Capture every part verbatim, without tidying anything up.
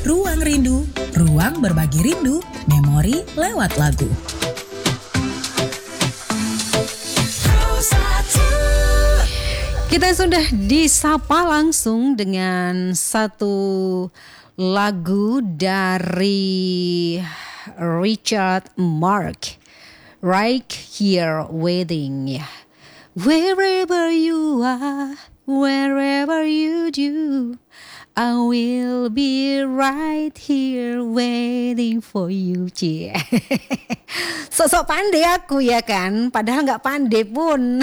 Ruang Rindu, ruang berbagi rindu, memori lewat lagu. Kita sudah disapa langsung dengan satu lagu dari Richard Marx, Right Here Waiting. Wherever you are, wherever you do, I will be right here waiting for you. Cie. Sosok pandai aku ya kan, padahal gak pandai pun.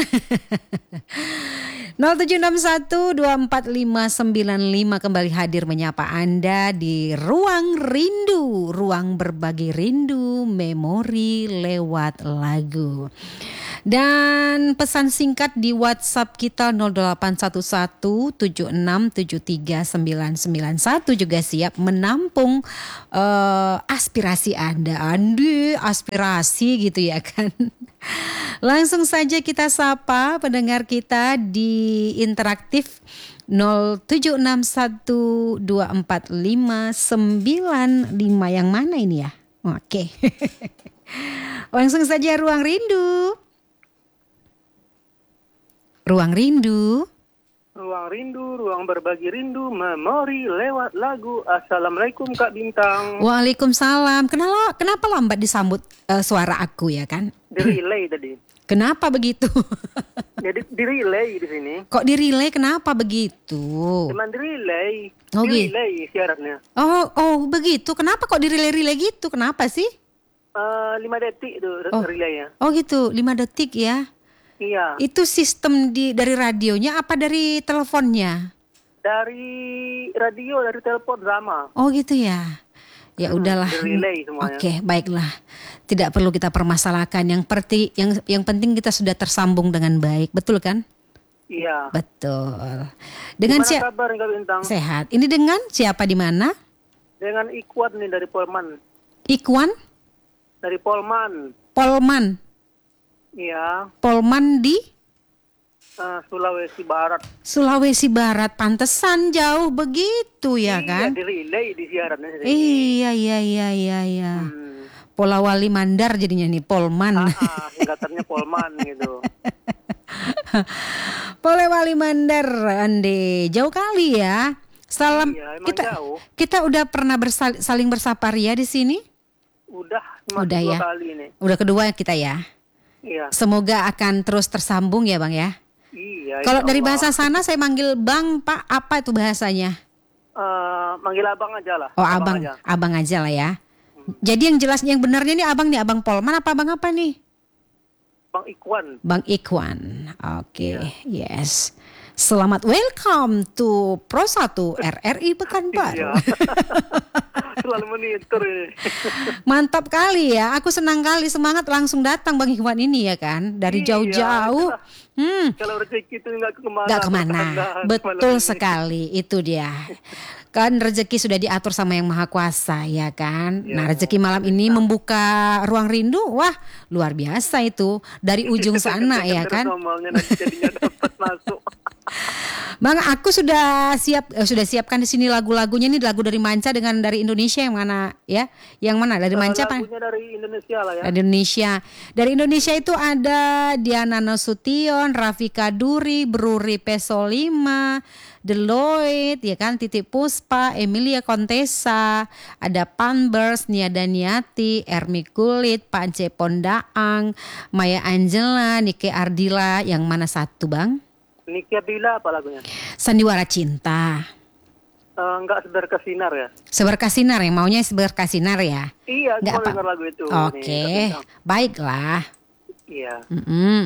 nol tujuh enam satu dua empat lima sembilan lima kembali hadir menyapa Anda di Ruang Rindu, ruang berbagi rindu, memori lewat lagu. Dan pesan singkat di WhatsApp kita nol delapan satu satu tujuh enam tujuh tiga sembilan sembilan satu juga siap menampung uh, aspirasi Anda. Andi aspirasi gitu ya kan. Langsung saja kita sapa pendengar kita di interaktif nol tujuh enam satu dua empat lima sembilan lima yang mana ini ya? Oke. Langsung saja Ruang Rindu. Ruang Rindu. Ruang Rindu, ruang berbagi rindu, memori lewat lagu. Assalamualaikum Kak Bintang. Waalaikumsalam. Kenapa, kenapa lambat disambut uh, suara aku ya kan? Di-relay tadi. Kenapa begitu? Jadi di-relay di sini. Kok di-relay kenapa begitu? Cuman di-relay. Oh, di-relay syaratnya. Oh, oh begitu. Kenapa kok di-relay-relay gitu? Kenapa sih? Uh, lima detik itu oh. relaynya. Oh gitu, lima detik ya. Iya. Itu sistem di dari radionya apa dari teleponnya? Dari radio, dari telepon sama. Oh gitu ya. Ya udahlah. Oke, okay, baiklah. Tidak perlu kita permasalahkan. Yang penting yang yang penting kita sudah tersambung dengan baik, betul kan? Iya. Betul. Dengan siapa? Kabar Kak Bintang? Sehat. Ini dengan siapa di mana? Dengan Ikwan nih dari Polman. Ikwan? Dari Polman. Polman. Iya. Polman di uh, Sulawesi Barat. Sulawesi Barat, pantesan jauh begitu ya iya, kan? Iya, di relay di siarannya. Iya, iya, iya, iya, iya. Hmm. Polawali Mandar jadinya nih, Polman. Ah, ah, singkatannya Polman gitu. Polewali Mandar, Ande. Jauh kali ya. Salam. Iya, kita jauh. kita udah pernah bersal, saling bersapa Ria di sini? Udah, udah dua ya. Kali ini. Udah kedua kita ya. Iya. Semoga akan terus tersambung ya Bang ya. Iya. Kalau dari bahasa sana saya manggil Bang, Pak, apa itu bahasanya? Uh, manggil abang aja lah. Oh abang, abang aja, abang aja lah ya. Hmm. Jadi yang jelas yang benarnya nih abang nih, abang Polman apa abang apa nih? Bang Ikwan. Bang Ikwan, oke, okay. Iya. Yes. Selamat welcome to Pro satu R R I Pekanbaru. Iya. Selalu monitor ini. Mantap kali ya, aku senang kali, semangat langsung datang Bang Ikhwan ini ya kan, dari iya, jauh-jauh. Hmm. Kalau rezeki itu nggak kemana. Nggak kemana, betul sekali, itu dia. Kan rezeki sudah diatur sama Yang Maha Kuasa ya kan. Ya, nah rezeki malam ini ya. Membuka Ruang Rindu, wah luar biasa itu dari ujung sana ya kan. Bang, aku sudah siap uh, sudah siapkan di sini lagu-lagunya nih, lagu dari Manca dengan dari Indonesia yang mana ya? Yang mana dari Manca apa? Lagunya dari Indonesia lah ya. Dari Indonesia. Dari Indonesia itu ada Diana Nasution, Rafika Duri, Bruri Pesolima, Deloitte ya kan, Titi Puspa, Emilia Contessa, ada Panbers, Nia Daniati, Ermi Kulit, Pance Pondaang, Maya Angela, Nike Ardila, yang mana satu Bang? Niki Ardila apa lagunya? Sandiwara Cinta. Uh, enggak Seberkas Sinar ya? Seberkas Sinar ya, maunya Seberkas Sinar ya? Iya, gue dengar lagu itu. Oke, okay. Baiklah. Iya. Mm-hmm.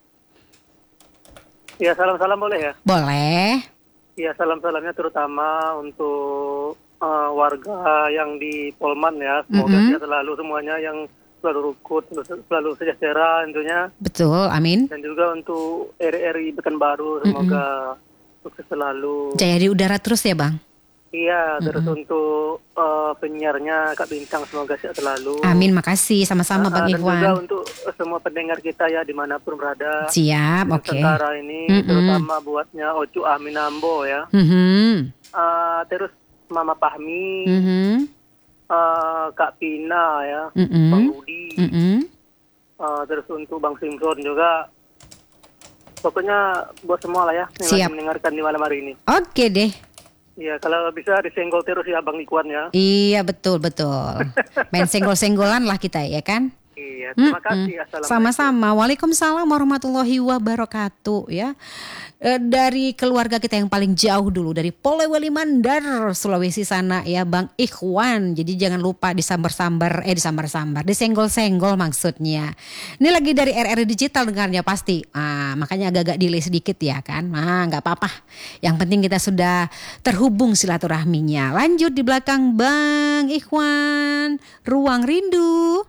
Ya, salam-salam boleh ya? Boleh. Ya, salam-salamnya terutama untuk uh, warga yang di Polman ya. Semoga mm-hmm. sehat selalu semuanya, yang selalu rukun, selalu sejahtera tentunya. Betul, amin. Dan juga untuk R R I Pekanbaru, semoga mm-hmm. sukses selalu. Jaya di udara terus ya Bang? Iya, terus mm-hmm. untuk uh, penyiarnya Kak Bintang, semoga sehat selalu. Amin, makasih. Sama-sama Bang Ikhwan. Dan juga untuk semua pendengar kita ya, dimanapun berada. Siap, oke. Okay. Sementara ini, mm-hmm. terutama buatnya Ocu Aminambo ya. Mm-hmm. Uh, terus Mama Pahmi, Mhm. uh, Kak Pina ya, Mhm. Bang Rudi, Mhm. uh, terus untuk Bang Simpson juga. Pokoknya buat semua lah ya yang Siap. lagi mendengarkan di malam hari ini. Oke deh. Iya, kalau bisa disenggol terus ya Bang Ikhwan ya. Iya betul betul. Main senggol-senggolan lah kita ya kan. Iya, terima Mm-mm. kasih. Assalamualaikum. Sama-sama. Waalaikumsalam warahmatullahi wabarakatuh ya. E, dari keluarga kita yang paling jauh dulu dari Polewali Mandar, Sulawesi sana ya Bang Ikhwan. Jadi jangan lupa disambar-sambar, eh disambar-sambar, disenggol-senggol maksudnya. Ini lagi dari R R Digital dengarnya pasti. Ah, makanya agak-agak delay sedikit ya kan. Ah, nggak apa-apa. Yang penting kita sudah terhubung silaturahminya. Lanjut di belakang Bang Ikhwan, Ruang Rindu.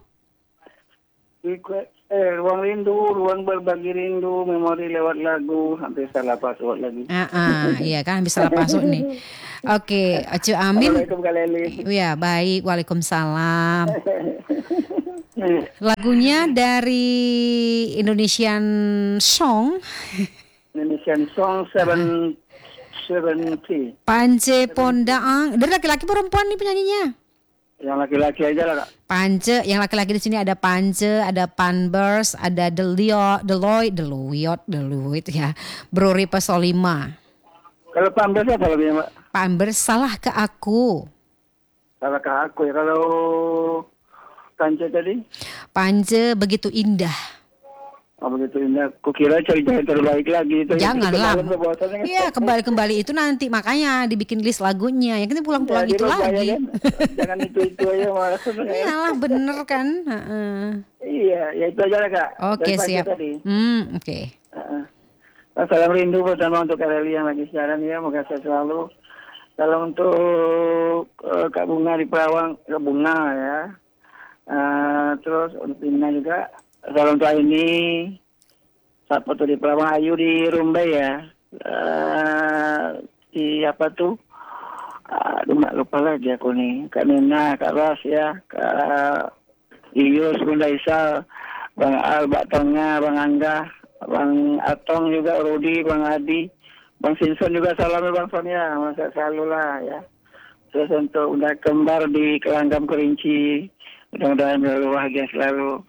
Eh, ruang rindu, ruang berbagi rindu, memori lewat lagu, hampir salah password lagi. Ah, ah, iya kan bisa salah masuk nih. Oke, Ocu Amin. Assalamualaikum Kak Leli. Ya baik, waalaikumsalam. Lagunya dari Indonesian Song, Indonesian Song seven seventy. Pance Pondaang. Dari laki-laki perempuan nih penyanyinya? Yang laki-laki aja lah Kak. Pance, yang laki-laki di sini ada Pance, ada Panbers, ada Delio, Deloitte, Deloitte, Deloitte ya. Brori Pesolima. Kalau Pambes apa lebihnya Mbak? Panbers salah ke aku. Salah ke aku ya. Kalau Kance tadi? Pance begitu indah. Oh begitu indah. Kukira cari jalan terbaik lagi. Itu Janganlah. itu kedalam Iya kembali-kembali itu nanti makanya dibikin list lagunya. Yang kita pulang-pulang Ya, itu dirubah lagi. ya kan? Jangan itu-itu aja malah. Iyalah bener kan. Heeh. Iya, ya itu aja lah Kak. Oke Dari pagi siap. Tadi. Hmm oke. Uh, salam rindu pertama untuk Kak Leli yang lagi siaran ya, moga sehat selalu. Salam untuk uh, Kak Bunga di Perawang, Kak Bunga ya. Uh, terus untuk Pina juga. Salam untuk Aini, siapa tuh di Perawang, Ayu di Rumbai ya. Uh, di apa tuh? Aduh mak lupa lagi aku nih. Kak Nina, Kak Ras ya, Kak Iyus, Bunda Isal, Bang Al, Bak Tengah, Bang Angga, Bang Atong juga, Rudi, Bang Adi, Bang Sinson juga salam ya Bang Sonia, masa selalu lah ya. Terus untuk Unda Kembar di Kelanggam Kerinci, mudah-mudahan selalu bahagia selalu.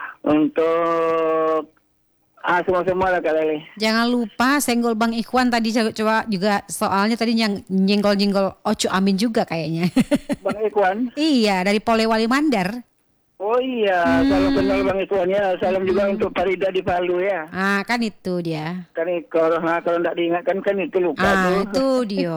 Untuk ah semua-semua lah Kak Leli. Jangan lupa senggol Bang Ikhwan tadi coba juga soalnya tadi yang nyenggol-nyenggol Ocu Amin juga kayaknya. Bang Ikhwan. Iya dari Polewali Mandar. Oh iya, hmm. Salam kenal Bang Ikhwan ya. Salam hmm. juga untuk Farida di Palu ya. Ah kan itu dia. Kan kalau nah, kalau tidak diingatkan kan itu lupa ah, tuh. itu dia.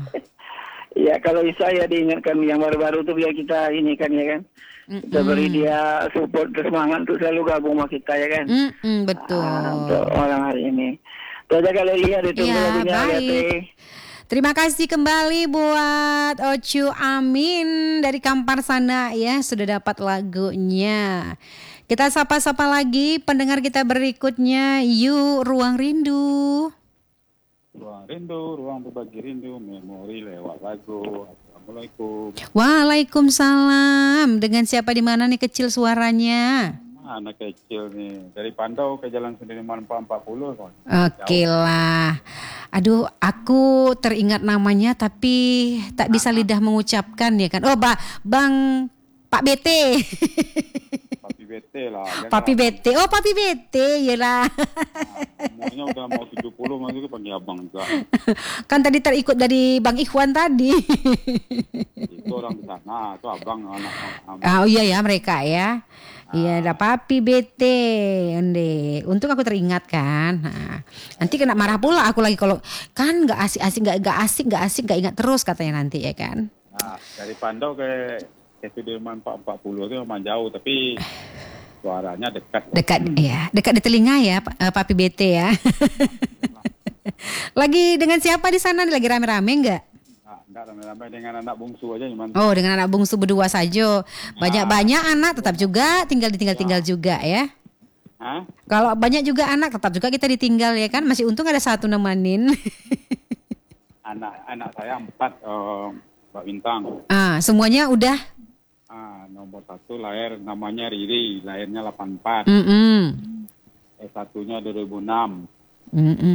Iya kalau bisa ya diingatkan yang baru-baru tuh biar kita ini kan ya kan. Mm-mm. Kita beri dia support semangat untuk selalu gabung sama kita ya kan. Mm-mm, betul. Ah, untuk orang hari ini. Itu aja kalau lihat itu ya, lagunya. Baik. Terima kasih kembali buat Ocu Amin dari Kampar sana ya sudah dapat lagunya. Kita sapa-sapa lagi pendengar kita berikutnya. Yuk Ruang Rindu. Ruang rindu, ruang berbagi rindu, memori lewat lagu. Assalamualaikum. Waalaikumsalam. Dengan siapa di mana nih kecil suaranya? Anak kecil nih dari Pandau ke Jalan Sudirman empat puluh. Oke lah. Aduh, aku teringat namanya tapi tak bisa lidah mengucapkan ya kan. Oh, ba, Bang Pak B T. Papi B T lah. Papi B T. Oh, Papi B T, iyalah. Nah, umurnya udah mau tujuh puluh masih panggil abang juga. Kan tadi terikut dari Bang Ikhwan tadi. Itu orang di sana, itu abang anak. Oh iya ya mereka ya. Iya, ada Papi B T, Onde. Untung aku teringat kan. Nah, nanti kena marah pula aku lagi kalau kan nggak asik-asik, nggak nggak asik, nggak asik, nggak ingat terus katanya nanti ya kan. Nah, dari Pandau ke ke Sudirman empat puluh itu memang jauh, tapi suaranya dekat. Dekat ya, dekat di telinga ya, Papi B T ya. Lagi dengan siapa di sana? Lagi rame-rame enggak? Enggak rame-rame dengan anak bungsu aja cuman. Oh, dengan anak bungsu berdua saja. Banyak-banyak nah. Anak tetap juga tinggal ditinggal-tinggal ya. Juga ya. Hah? Kalau banyak juga anak tetap juga kita ditinggal ya kan. Masih untung ada satu nemenin. Anak-anak saya empat, uh, Mbak Bintang. Ah, semuanya udah. Ah, nomor satu lahir namanya Riri, lahirnya delapan puluh empat. Mm-mm. S satunya dua ribu enam. Mm-mm.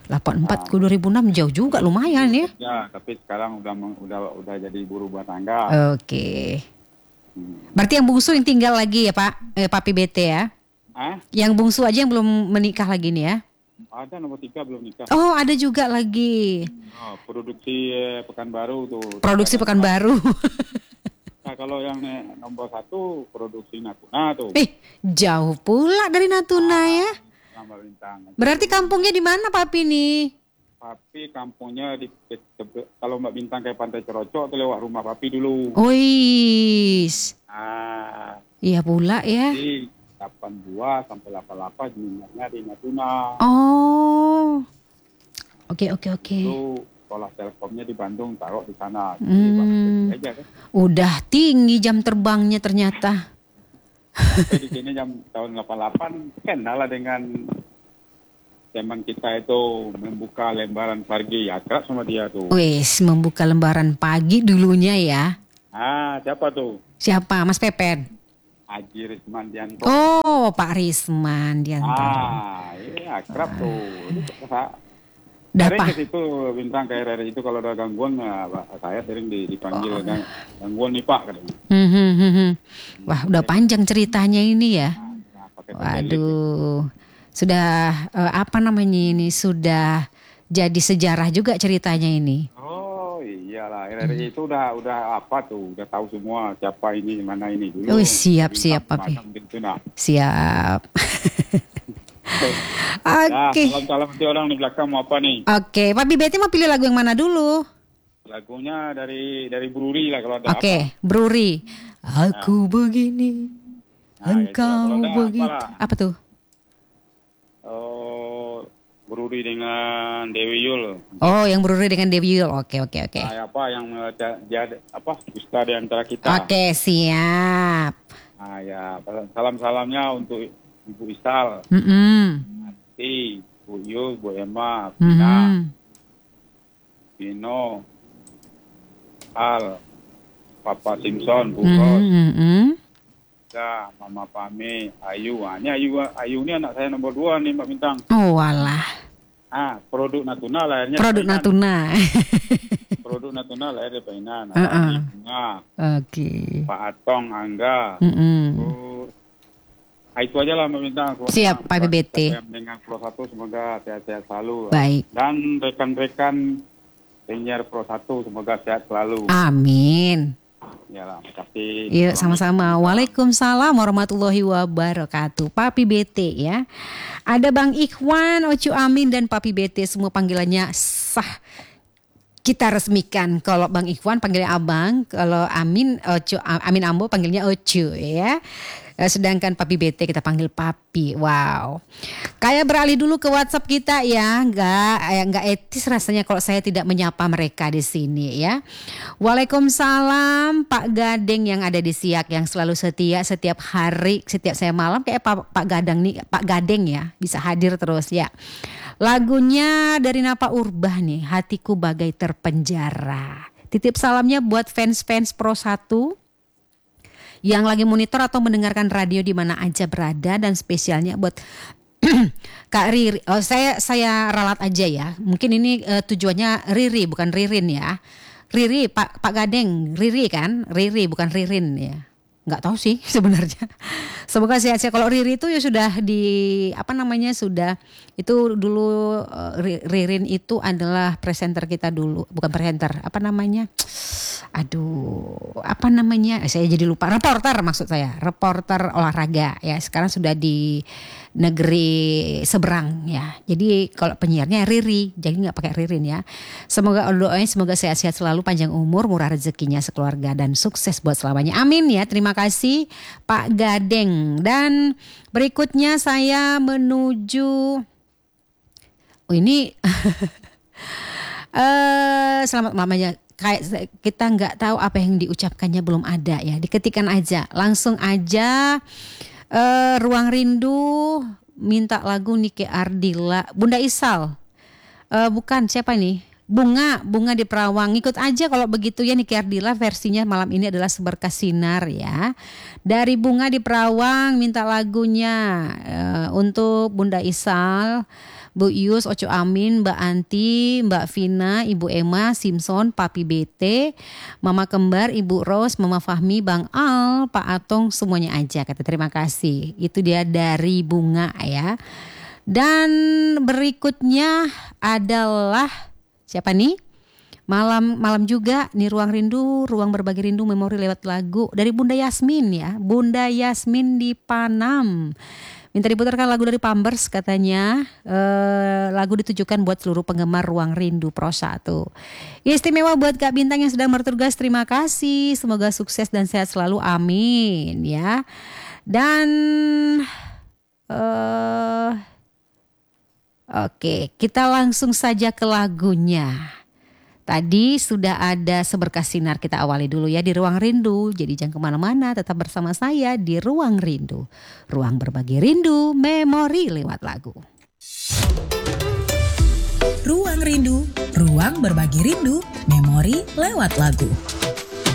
delapan puluh empat ke dua ribu enam jauh juga, lumayan ya. Ya, tapi sekarang udah meng- udah udah jadi ibu rumah tangga. Oke. Hmm. Berarti yang bungsu yang tinggal lagi ya Pak, eh, Papi B T ya? Ah, Yang bungsu aja yang belum menikah lagi nih ya? ada nomor tiga belum nikah. Oh ada juga lagi. Oh, produksi eh, Pekanbaru tuh. Produksi Pekanbaru. Nah, kalau yang eh, nomor satu produksi Natuna tuh. Eh jauh pula dari Natuna ya. Sama Bintang. Berarti kampungnya di mana Papi nih? Papi kampungnya di kalau Mbak Bintang kayak Pantai Cerocok tuh lewat rumah Papi dulu. Ois. Ah, Iya pula ya. jadi delapan puluh dua sampai delapan puluh delapan jumlahnya di Natuna. Oh. Oke oke oke. Itu sekolah Telkomnya di Bandung taruh di sana. Jadi Hmm. Pak, aja kan. Udah tinggi jam terbangnya ternyata. Sampai di sini jam tahun delapan puluh delapan kenal lah dengan teman kita itu membuka lembaran pagi, akrab sama dia tuh. Wes membuka lembaran pagi dulunya ya. Ah, siapa tuh? Siapa? Mas Pepen? Haji Risman Dianto. Oh Pak Risman Diantoro. Ah, iya akrab tuh. Itu sa- Dah sering Pak. ke situ Bintang kayak hari itu kalau ada gangguan ya, Pak, saya sering di- dipanggil gang- gangguan nih Pak katanya. Hmm, hmm, hmm, hmm. Wah udah panjang ceritanya ini ya. Nah, pakai pendelik. Waduh. Sudah eh, apa namanya ini? Sudah jadi sejarah juga ceritanya ini. Oh iyalah, R R I itu udah udah apa tuh, udah tahu semua siapa ini, mana ini dulu. Oh, siap, siap, Bintang Papi. Padang gitu, nah. Siap. Ya, Oke. salam-salam nanti orang di belakang mau apa nih? Oke, Papi Betty mau pilih lagu yang mana dulu? Lagunya dari dari Bruri lah kalau ada Oke, Bruri. Aku begini, Nah, ya, engkau kalau ada begitu. apalah. Apa tuh? apa. Oh, Bruri dengan Dewi Yul. Oh, yang Bruri dengan Dewi Yul. Oke, oke, oke. Nah, apa yang eh, dia, dia- apa dusta di antara kita. Oke, siap. Nah, ya salam-salamnya untuk Ibu Isal, Mm-mm. Nanti, Bu Yul, Bu Emma, Vina, Mhm. Vino, Al, Papa Simpson, Bu Ros, Mhm. Ya, Mama Pame, Ayu. Ah, ini Ayu, Ayu ini anak saya nomor dua nih Mbak Bintang. Oh, walah. Ah, produk Natuna lahirnya. Produk di Painan. Natuna. Produk Natuna lahir di Painan. Uh-uh. Nah, Bunga, Oke. Pak Atong, Angga. Mm-mm. Terus, ah, itu aja lah Mbak Bintang. Siap, Pak B B T. Dengan Pro satu semoga sehat-sehat selalu. Baik. Dan rekan-rekan penyiar Pro satu semoga sehat selalu. Amin. Yalah, makasih. Yuk sama-sama. Waalaikumsalam warahmatullahi wabarakatuh. Papi B T ya. Ada Bang Ikhwan, Ocu Amin dan Papi B T semua panggilannya sah. Kita resmikan kalau Bang Ikhwan panggilnya Abang, kalau Amin Ocu Amin Ambo panggilnya Ocu ya. Sedangkan Papi B T kita panggil Papi. Wow. Kayak beralih dulu ke WhatsApp kita ya. Enggak enggak etis rasanya kalau saya tidak menyapa mereka di sini ya. Waalaikumsalam Pak Gadeng yang ada di Siak yang selalu setia setiap hari, setiap saya malam kayak Pak, Pak Gadang nih, Pak Gadeng ya, bisa hadir terus ya. Lagunya dari Napa Urbah nih, Hatiku Bagai Terpenjara. Titip salamnya buat fans-fans Pro satu yang lagi monitor atau mendengarkan radio di mana aja berada, dan spesialnya buat Kak Riri. Oh, saya saya ralat aja ya. Mungkin ini uh, tujuannya Riri bukan Ririn ya. Riri Pak Pak Gadeng, Riri kan? Riri bukan Ririn ya. Nggak tahu sih sebenarnya. Semoga sehat-sehat. Kalau Riri itu ya sudah di apa namanya sudah itu dulu uh, Ririn itu adalah presenter kita dulu, bukan presenter, apa namanya? Aduh, apa namanya? Saya jadi lupa. Reporter maksud saya, reporter olahraga ya. Sekarang sudah di negeri seberang ya. Jadi kalau penyiarnya Riri, jadi nggak pakai Ririn ya. Semoga doanya semoga sehat-sehat selalu, panjang umur, murah rezekinya sekeluarga dan sukses buat selamanya. Amin ya. Terima kasih Pak Gadeng. Dan berikutnya saya menuju oh ini uh, selamat malam aja. Kayak kita nggak tahu apa yang diucapkannya, belum ada ya. Diketikkan aja, langsung aja. Uh, Ruang Rindu minta lagu Nike Ardila, Bunda Isal. Uh, bukan siapa nih? Bunga, Bunga di Perawang. Ikut aja kalau begitu ya. Nike Ardila versinya malam ini adalah Seberkas Sinar ya. Dari Bunga di Perawang minta lagunya uh, untuk Bunda Isal Bu Ius, Oco Amin, Mbak Anti, Mbak Vina, Ibu Emma, Simpson, Papi B T, Mama Kembar, Ibu Ros, Mama Fahmi, Bang Al, Pak Atong, semuanya aja. Kata terima kasih. Itu dia dari Bunga ya. Dan berikutnya adalah siapa nih? Malam malam juga nih Ruang Rindu, Ruang Berbagi Rindu Memori lewat lagu dari Bunda Yasmin ya. Bunda Yasmin di Panam. Minta diputarkan lagu dari Pampers katanya. Eh, lagu ditujukan buat seluruh penggemar Ruang Rindu Pro satu. Istimewa buat Kak Bintang yang sedang bertugas. Terima kasih. Semoga sukses dan sehat selalu. Amin ya. Dan eh, oke, kita langsung saja ke lagunya. Tadi sudah ada Seberkas Sinar, kita awali dulu ya di Ruang Rindu. Jadi jangan kemana-mana, tetap bersama saya di Ruang Rindu. Ruang berbagi rindu, memori lewat lagu. Ruang Rindu, ruang berbagi rindu, memori lewat lagu.